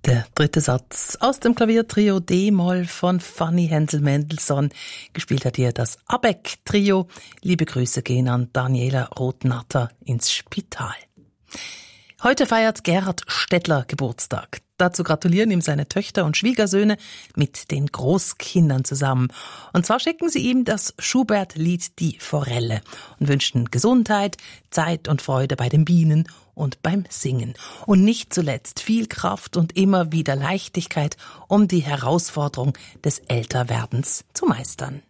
Der dritte Satz aus dem Klaviertrio D-Moll von Fanny Hensel-Mendelssohn. Gespielt hat hier das Abeck-Trio. Liebe Grüße gehen an Daniela Rotnatter ins Spital. Heute feiert Gerhard Stettler Geburtstag. Dazu gratulieren ihm seine Töchter und Schwiegersöhne mit den Großkindern zusammen. Und zwar schicken sie ihm das Schubert-Lied Die Forelle und wünschen Gesundheit, Zeit und Freude bei den Bienen und beim Singen. Und nicht zuletzt viel Kraft und immer wieder Leichtigkeit, um die Herausforderung des Älterwerdens zu meistern.